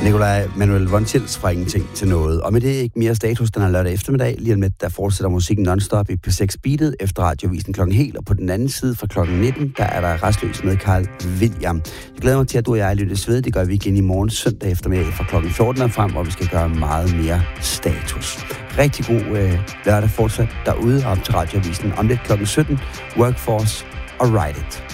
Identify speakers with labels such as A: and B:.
A: Nikolaj Manuel Vonchils fra ingenting til noget. Og med det ikke mere status den her lørdag eftermiddag. Lige om lidt, der fortsætter musikken non-stop i P6 Beatet efter radiovisen klokken helt. Og på den anden side fra klokken 19, der er der Restløs med Carl William. Jeg glæder mig til, at du og jeg lyttes ved. Det gør vi igen i morgen søndag eftermiddag fra klokken 14 og frem, hvor vi skal gøre meget mere status. Rigtig god lørdag fortsat derude op til radiovisen. Om lidt klokken 17, Workforce og Ride It.